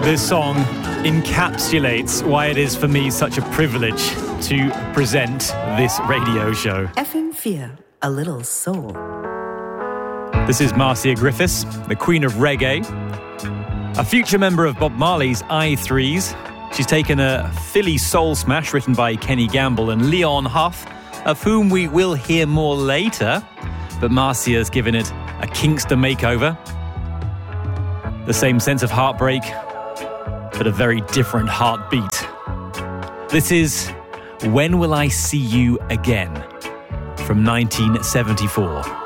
This song encapsulates why it is for me such a privilege to present this radio show. FM4, a little soul. This is Marcia Griffiths, the Queen of Reggae, a future member of Bob Marley's I-Threes. She's taken a Philly soul smash written by Kenny Gamble and Leon Huff, of whom we will hear more later, but Marcia's given it a Kingston makeover. The same sense of heartbreak, but a very different heartbeat. This is When Will I See You Again from 1974.